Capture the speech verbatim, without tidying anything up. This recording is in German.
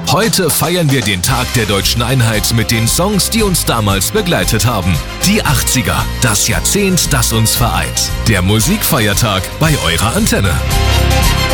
Heute feiern wir den Tag der deutschen Einheit mit den Songs, die uns damals begleitet haben. Die achtziger, das Jahrzehnt, das uns vereint. Der Musikfeiertag bei eurer Antenne.